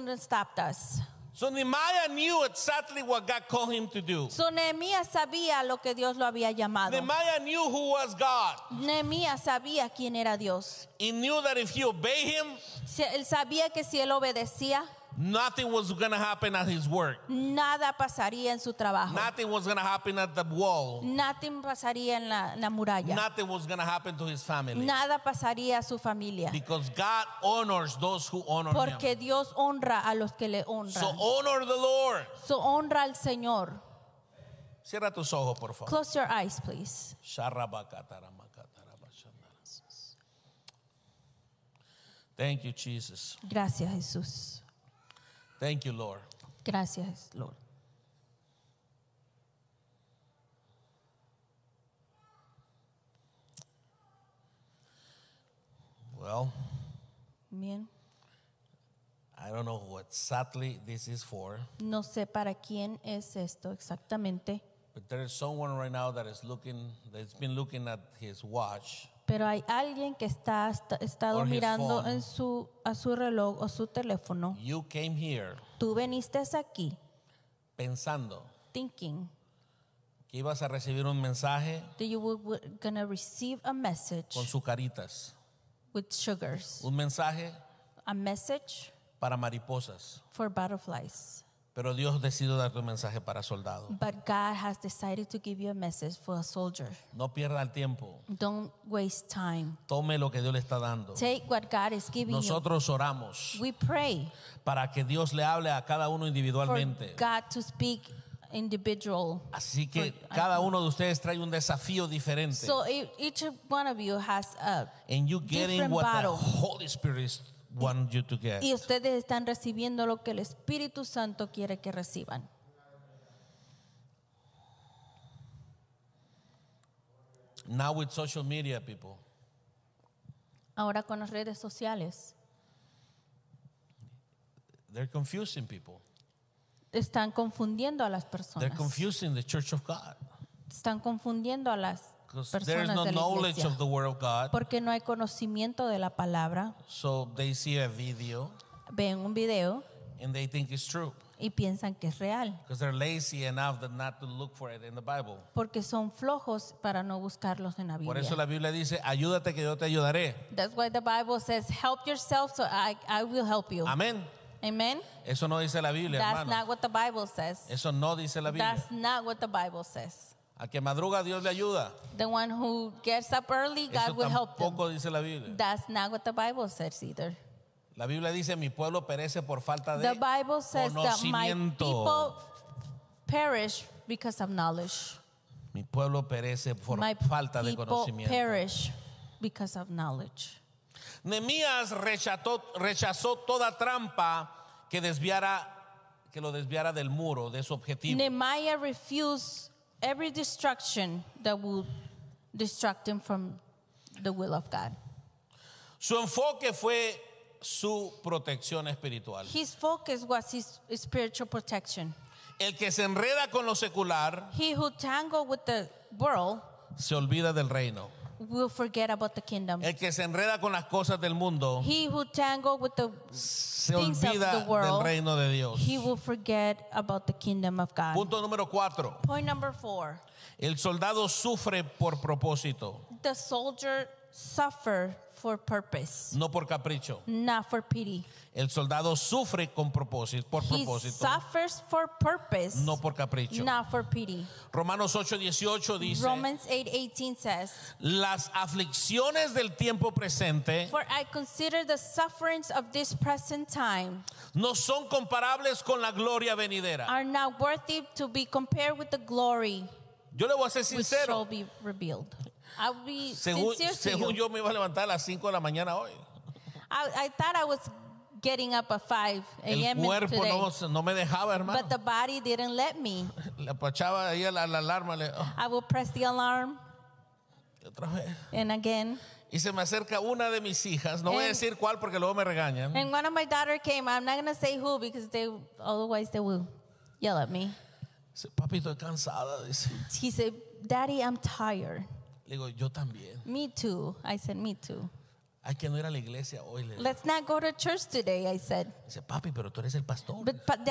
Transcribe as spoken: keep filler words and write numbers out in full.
have stopped us. So Nehemiah knew exactly what God called him to do. So Nehemías sabía lo que Dios lo había llamado. Nehemiah knew who was God. Nehemías sabía quién era Dios. He knew that if he obeyed him, Si- Él sabía que si él obedecía, nothing was going to happen at his work. nada pasaría en su trabajo. Nothing was going to happen at the wall. Nada pasaría en la, en la muralla. Nothing was going to happen to his family. Nada pasaría a su familia. Because God honors those who honor Porque him. Dios honra a los que le So honran. honor the Lord. So honra al Señor. Cierra tus ojos, por favor. Close your eyes, please. Thank you, Jesus. Gracias, Jesús. Thank you, Lord. Gracias, Lord. Well, Bien. I don't know what exactly this is for, No sé para quién es esto exactamente, but there is someone right now that is looking, that's been looking at his watch, pero hay alguien que está ha estado Or his mirando phone. en su a su reloj o su teléfono. you came here Tú veniste aquí pensando thinking que ibas a recibir un mensaje that you were, were gonna receive a message con sucaritas, with sugars, un mensaje a message para mariposas, for butterflies. pero Dios decidió darte un mensaje para soldados. But God has decided to give you a message for a soldier. No pierda el tiempo, Don't waste time. tome lo que Dios le está dando. Take what God is giving Nosotros oramos you. We pray para que Dios le hable a cada uno for individualmente. God to speak individual. Así que For- cada uno de ustedes trae un desafío diferente. So e- each one of you has a And you getting different what the battle. Holy Spirit wants you to get. y ustedes están recibiendo lo que el Espíritu Santo quiere que reciban. Now with social media, people, Ahora con las redes sociales they're confusing people. están confundiendo a las They're personas. confusing the church of God. Están confundiendo a las Because there is personas no de la knowledge iglesia. of the Word of God. Porque no hay conocimiento de la palabra. So they see a video Ven un video and they think it's true. y piensan que es real. Because they're lazy enough that not to look for it in the Bible. Porque son flojos para no buscarlos en la Por eso Biblia. la Biblia dice, ayúdate que yo te ayudaré. That's why the Bible says, help yourself so I, I will help you. Amén. Amen? Eso no dice la Biblia, That's hermano. not what the Bible says. Eso no dice la Biblia. That's not what the Bible says. Al que madruga, Dios le ayuda. The one who gets up early, God Eso will help them. tampoco dice la Biblia. That's not what the Bible says either. La Biblia dice, mi pueblo perece por falta The de Bible says that my conocimiento. people perish because of knowledge. Mi pueblo perece por My falta de people conocimiento. perish because of knowledge. Nehemías rechazó, rechazó toda trampa que desviara, que lo desviara del muro, de su objetivo. Nehemiah refused every distraction that would distract him from the will of God. Su enfoque fue su protección espiritual. His focus was his spiritual protection. El que se enreda con lo secular He who tangle with the world se olvida del reino. will forget about the kingdom. El que se enreda con las cosas del mundo He who tangle with the se things of olvida the world, del reino de Dios. he will forget about the kingdom of God. Punto número cuatro. Point number four. El soldado sufre por propósito, The soldier suffer for purpose, no por capricho. not for pity. El soldado sufre con propósito, por He propósito, suffers for purpose, no por capricho. not for pity. Romanos ocho dieciocho dice, Romans eight eighteen says, las aflicciones del tiempo presente for I consider the sufferings of this present time no son comparables con la gloria venidera. are not worthy to be compared with the glory Yo le voy a ser which shall sincero. be revealed. I will be Según, sincere to según you. yo me iba a levantar a las cinco de la mañana hoy. I, I thought I was getting up at five El a.m. cuerpo today, no, no me dejaba, hermano. but the body didn't let me. Le apachaba ahí a la, la alarma. Le, oh, I will press the alarm, otra vez. and again. Y se me acerca una de mis hijas. No voy a And- decir cuál porque luego me regañan. And one of my daughter came. I'm not gonna say who because they otherwise they will yell at me. Dice, papi, estoy cansada. Dice. He said, "Daddy, I'm tired." Le digo, yo también. Me too. I said, "Me too." hay que no ir a la iglesia hoy. Le digo. Let's not go to church today, I said. Dice, papi, pero tú eres el pastor. But, but